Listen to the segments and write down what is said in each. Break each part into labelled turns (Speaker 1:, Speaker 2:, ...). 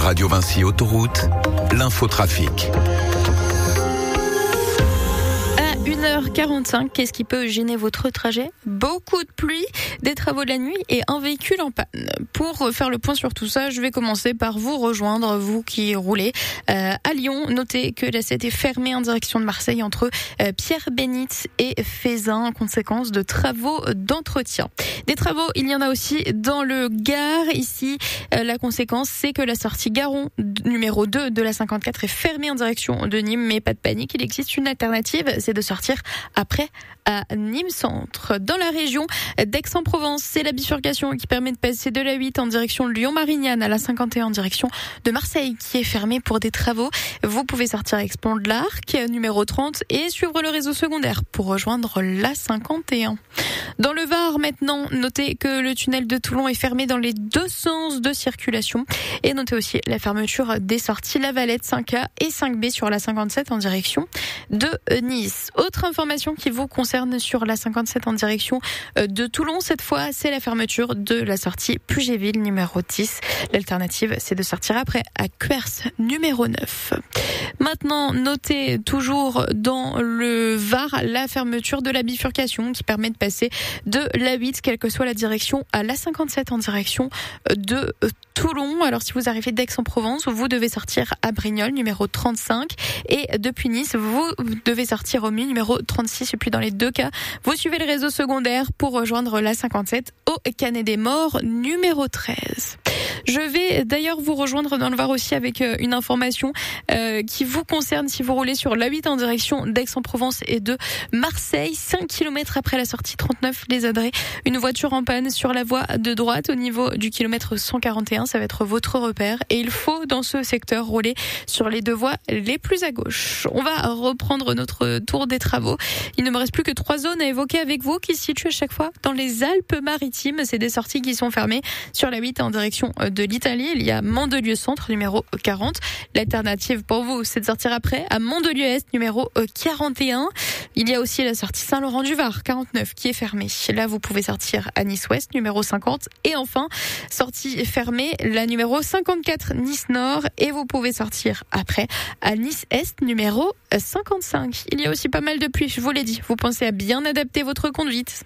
Speaker 1: Radio Vinci Autoroute, l'infotrafic.
Speaker 2: 1h45, qu'est-ce qui peut gêner votre trajet ? Beaucoup de pluie, des travaux de la nuit et un véhicule en panne. Pour faire le point sur tout ça, je vais commencer par vous rejoindre, vous qui roulez à Lyon. Notez que la 7 est fermée en direction de Marseille entre Pierre-Bénite et Fézin en conséquence de travaux d'entretien. Des travaux, il y en a aussi dans le Gard. Ici, la conséquence, c'est que la sortie Garon numéro 2 de la 54 est fermée en direction de Nîmes, mais pas de panique, il existe une alternative, c'est de sortir après à Nîmes Centre. Dans la région d'Aix-en-Provence, c'est la bifurcation qui permet de passer de la 8 en direction de Lyon-Marignane à la 51 en direction de Marseille qui est fermée pour des travaux. Vous pouvez sortir à Aix-Pont de l'Arc, numéro 30, et suivre le réseau secondaire pour rejoindre la 51. Dans le Var maintenant, notez que le tunnel de Toulon est fermé dans les deux sens de circulation. Et notez aussi la fermeture des sorties La Valette 5A et 5B sur la 57 en direction de Nice. Autre information qui vous concerne sur la 57 en direction de Toulon, cette fois, c'est la fermeture de la sortie Puget-Ville numéro 10. L'alternative, c'est de sortir après à Cuers numéro 9. Maintenant, notez toujours dans le Var la fermeture de la bifurcation qui permet de passer de la 8, quelle que soit la direction, à la 57 en direction de Toulon. Alors si vous arrivez d'Aix-en-Provence, vous devez sortir à Brignoles, numéro 35. Et depuis Nice, vous devez sortir au numéro 36. Et puis dans les deux cas, vous suivez le réseau secondaire pour rejoindre la 57 au Canet des Morts, numéro 13. Je vais d'ailleurs vous rejoindre dans le Var aussi avec une information qui vous concerne si vous roulez sur l'A8 en direction d'Aix-en-Provence et de Marseille. 5 km après la sortie 39 les Adrets, une voiture en panne sur la voie de droite au niveau du kilomètre 141. Ça va être votre repère et il faut dans ce secteur rouler sur les deux voies les plus à gauche. On va reprendre notre tour des travaux. Il ne me reste plus que 3 zones à évoquer avec vous qui se situent à chaque fois dans les Alpes-Maritimes. C'est des sorties qui sont fermées sur la 8 en direction de l'Italie. Il y a Mandelieu Centre, numéro 40. L'alternative pour vous, c'est de sortir après à Mandelieu Est, numéro 41. Il y a aussi la sortie Saint-Laurent-du-Var, 49, qui est fermée. Là, vous pouvez sortir à Nice Ouest, numéro 50. Et enfin, sortie fermée, la numéro 54, Nice Nord. Et vous pouvez sortir après à Nice Est, numéro 55. Il y a aussi pas mal de pluie, je vous l'ai dit. Vous pensez à bien adapter votre conduite.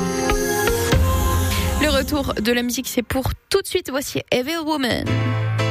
Speaker 2: Le retour de la musique, c'est pour tout de suite. Voici Evil Woman.